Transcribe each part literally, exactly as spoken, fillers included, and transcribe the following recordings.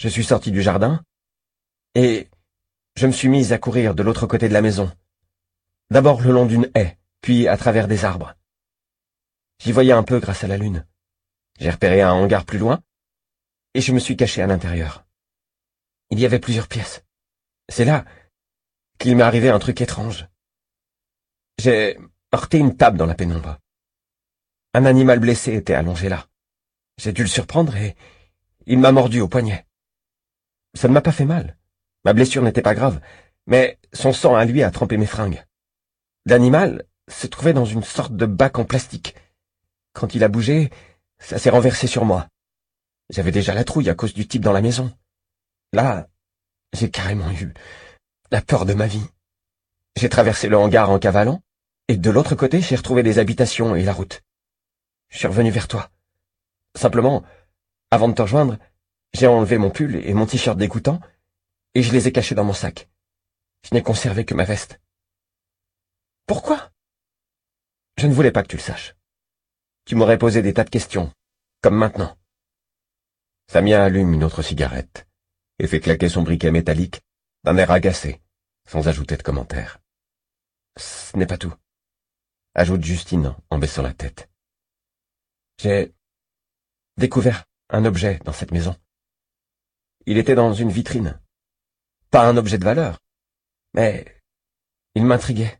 Je suis sorti du jardin, et je me suis mise à courir de l'autre côté de la maison. D'abord le long d'une haie, puis à travers des arbres. J'y voyais un peu grâce à la lune. J'ai repéré un hangar plus loin, et je me suis caché à l'intérieur. Il y avait plusieurs pièces. C'est là qu'il m'est arrivé un truc étrange. J'ai heurté une table dans la pénombre. Un animal blessé était allongé là. J'ai dû le surprendre et il m'a mordu au poignet. Ça ne m'a pas fait mal. Ma blessure n'était pas grave, mais son sang à lui a trempé mes fringues. L'animal se trouvait dans une sorte de bac en plastique. Quand il a bougé, ça s'est renversé sur moi. J'avais déjà la trouille à cause du type dans la maison. Là, j'ai carrément eu la peur de ma vie. J'ai traversé le hangar en cavalant, et de l'autre côté, j'ai retrouvé les habitations et la route. Je suis revenu vers toi. Simplement, avant de te rejoindre, j'ai enlevé mon pull et mon t-shirt dégoûtant, et je les ai cachés dans mon sac. Je n'ai conservé que ma veste. Pourquoi? Je ne voulais pas que tu le saches. Tu m'aurais posé des tas de questions, comme maintenant. Samia allume une autre cigarette et fait claquer son briquet métallique d'un air agacé, sans ajouter de commentaire. Ce n'est pas tout, ajoute Justine en baissant la tête. J'ai découvert un objet dans cette maison. Il était dans une vitrine. Pas un objet de valeur, mais il m'intriguait.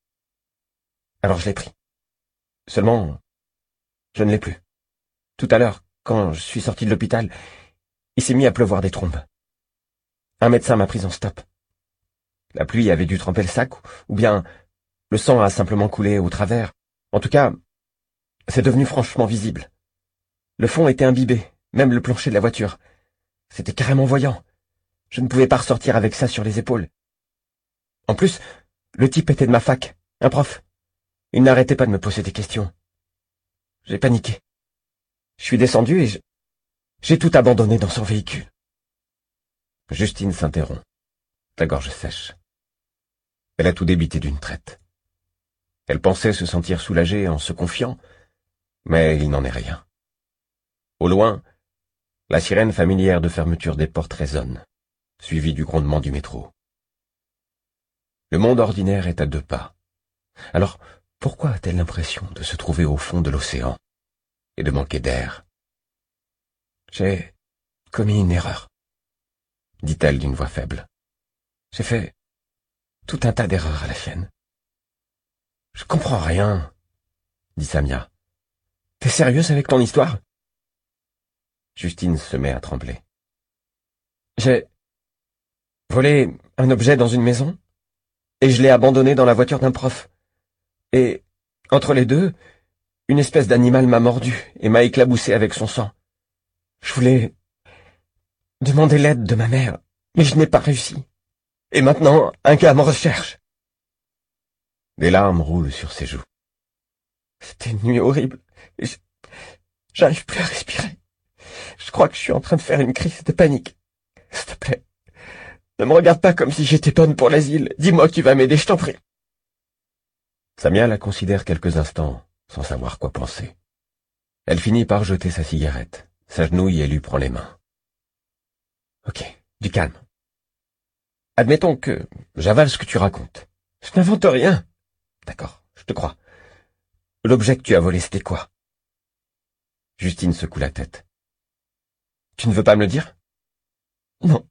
Alors je l'ai pris. Seulement, je ne l'ai plus. Tout à l'heure, quand je suis sorti de l'hôpital, il s'est mis à pleuvoir des trombes. Un médecin m'a pris en stop. La pluie avait dû tremper le sac, ou bien le sang a simplement coulé au travers. En tout cas, c'est devenu franchement visible. Le fond était imbibé, même le plancher de la voiture. C'était carrément voyant. Je ne pouvais pas ressortir avec ça sur les épaules. En plus, le type était de ma fac, un prof. Il n'arrêtait pas de me poser des questions. J'ai paniqué. Je suis descendu et je... j'ai tout abandonné dans son véhicule. Justine s'interrompt, la gorge sèche. Elle a tout débité d'une traite. Elle pensait se sentir soulagée en se confiant, mais il n'en est rien. Au loin, la sirène familière de fermeture des portes résonne, suivie du grondement du métro. Le monde ordinaire est à deux pas. Alors, pourquoi a-t-elle l'impression de se trouver au fond de l'océan et de manquer d'air? J'ai commis une erreur, dit-elle d'une voix faible. J'ai fait tout un tas d'erreurs à la chaîne. Je comprends rien, dit Samia. T'es sérieuse avec ton histoire? Justine se met à trembler. J'ai volé un objet dans une maison et je l'ai abandonné dans la voiture d'un prof. Et, entre les deux, une espèce d'animal m'a mordu et m'a éclaboussé avec son sang. Je voulais demander l'aide de ma mère, mais je n'ai pas réussi. Et maintenant, un gars me recherche. Des larmes roulent sur ses joues. C'était une nuit horrible, et je... j'arrive plus à respirer. Je crois que je suis en train de faire une crise de panique. S'il te plaît, ne me regarde pas comme si j'étais bonne pour l'asile. Dis-moi que tu vas m'aider, je t'en prie. Samia la considère quelques instants, sans savoir quoi penser. Elle finit par jeter sa cigarette, s'agenouille et lui prend les mains. Ok, du calme. Admettons que j'avale ce que tu racontes. Je n'invente rien. D'accord, je te crois. L'objet que tu as volé, c'était quoi? Justine secoue la tête. Tu ne veux pas me le dire? Non.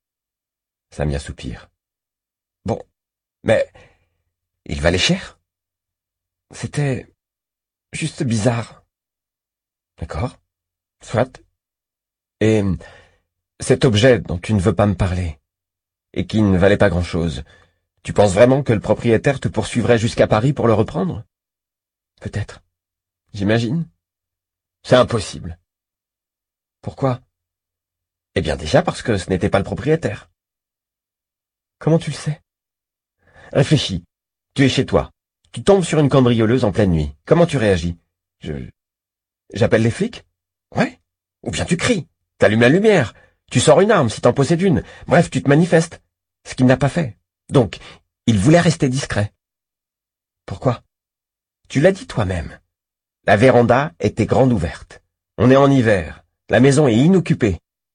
Samia soupire. Bon, mais il valait cher? C'était juste bizarre. D'accord, soit. Et cet objet dont tu ne veux pas me parler, et qui ne valait pas grand-chose, tu penses vraiment que le propriétaire te poursuivrait jusqu'à Paris pour le reprendre? Peut-être. J'imagine. C'est impossible. Pourquoi? Eh bien déjà parce que ce n'était pas le propriétaire. Comment tu le sais? Réfléchis. Tu es chez toi. Tu tombes sur une cambrioleuse en pleine nuit. Comment tu réagis? Je... J'appelle les flics? Ouais. Ou bien tu cries. T'allumes la lumière. Tu sors une arme si t'en possèdes une. Bref, tu te manifestes. Ce qu'il n'a pas fait. Donc, il voulait rester discret. Pourquoi? Tu l'as dit toi-même. La véranda était grande ouverte. On est en hiver. La maison est inoccupée.